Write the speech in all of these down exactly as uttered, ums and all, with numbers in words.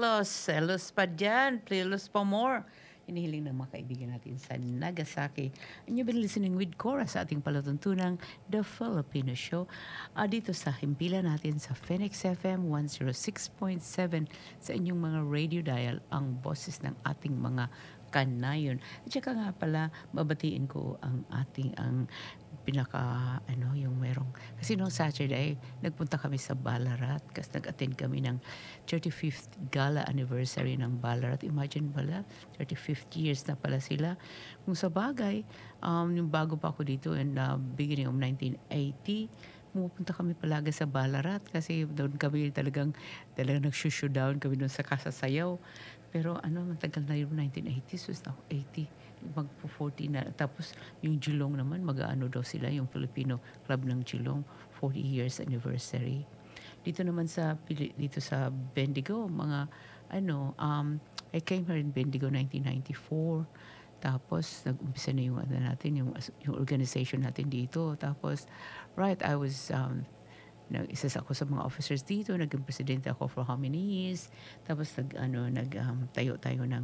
Los selos pa diyan, Plilos pa more. Hinihiling ng mga kaibigan natin sa Nagasaki. And you've been listening with Cora sa ating palatuntunang The Filipino Show. Ah, dito sa himpilan natin sa Phoenix F M one oh six point seven sa inyong mga radio dial, ang boses ng ating mga kanayon. At saka nga pala, babatiin ko ang ating ang pinaka ano yung merong kasi noong Saturday nagpunta kami sa Ballarat kasi nag-attend kami ng thirty-fifth gala anniversary ng Ballarat. Imagine pala, thirty-fifth years na pala sila. Kung sa bagay, um, yung bago pa ako dito in the beginning of nineteen eighty, pumupunta kami palagi sa Ballarat kasi doon kami talagang talagang nag-shoot-down kami doon sa kasasayaw. Pero ano, matagal na yung nineteen eighty, so now eighty, magpo-forty na. Tapos yung Geelong naman, mag-aano daw sila, yung Filipino Club ng Geelong, forty years anniversary. Dito naman sa Pili- dito sa Bendigo, mga ano, um, I came here in Bendigo nineteen ninety-four. Tapos nag-umpisa na yung ano natin, yung, as- yung organization natin dito. Tapos, right, I was um, nag isa sa ako sa mga officers dito, naging presidente ako for how many years. Tapos nag ano nag um, tayo tayo ng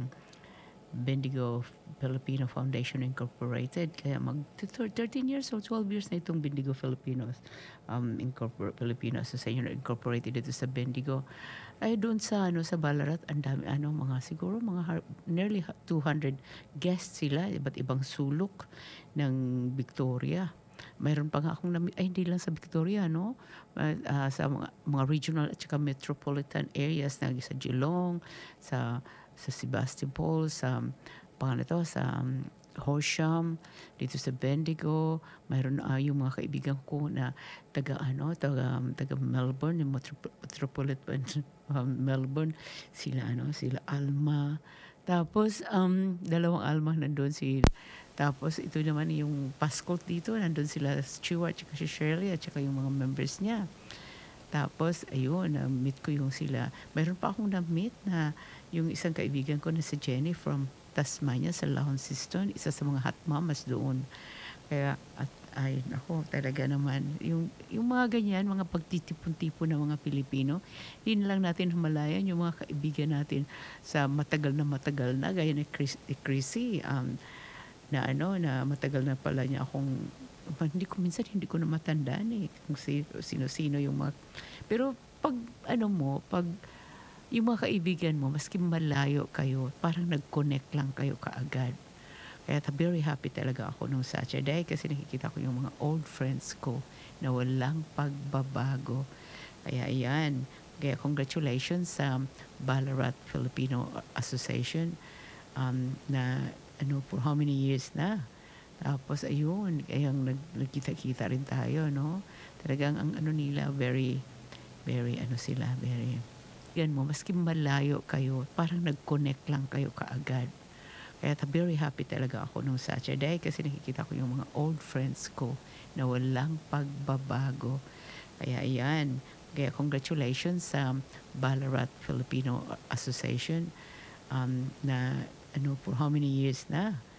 Bendigo Filipino Foundation Incorporated. Kaya mag thirteen years or twelve years na itong Bendigo Filipinos um Incorpor Filipino Association Incorporated dito sa Bendigo. Ay doon sa ano sa Ballarat, ang dami ano mga siguro mga har- nearly two hundred guests sila, iba't ibang sulok ng Victoria. Mayroon pa nga akong nami ay hindi lang sa Victoria 'no, ah, ah, sa mga mga regional at saka metropolitan areas na sa Geelong, sa sa Sebastopol, sa paano 'to, sa um, Horsham, dito sa Bendigo. Mayroon, ah, yung mga kaibigan ko na taga-ano, taga um, taga Melbourne, yung metropo metropolitan, um, Melbourne, sila ano, sila Alma. Tapos, um, dalawang Alma nandun si tapos ito naman yung Pascot dito, nandun sila Stuart, tsaka si Shirley, at saka yung mga members niya. Tapos, ayun, na-meet ko yung sila. Mayroon pa akong na-meet na yung isang kaibigan ko na si Jenny from Tasmania sa Launceston, isa sa mga hot mamas doon. Kaya, at ay, nako, talaga naman. Yung, yung mga ganyan, mga pagtitipon-tipon ng mga Pilipino, hindi na lang natin humalayan yung mga kaibigan natin sa matagal na matagal na, gaya ni Chris, ni Chrissy, um, na ano, na matagal na pala niya akong pa hindi ko minsan hindi ko na matandaan, eh, kung si sino-sino yung mga pero 'pag ano mo, 'pag yung mga kaibigan mo maski malayo kayo, parang nag-connect lang kayo kaagad. Kaya ta very happy talaga ako nung Saturday kasi nakikita ko yung mga old friends ko na walang pagbabago. Kaya ayan, kaya congratulations sa Ballarat Filipino Association, um, na ano, for how many years na. Tapos ayun, kayang nag nagkita-kita rin tayo 'no. Talagang ang ano nila very, very ano sila, very yan mo maski malayo kayo, parang nag-connect lang kayo kaagad. Kaya ta very happy talaga ako nung Saturday kasi nakikita ko yung mga old friends ko na walang pagbabago. Kaya ayan, kaya congratulations sa Ballarat Filipino Association, um, na ano, for how many years na.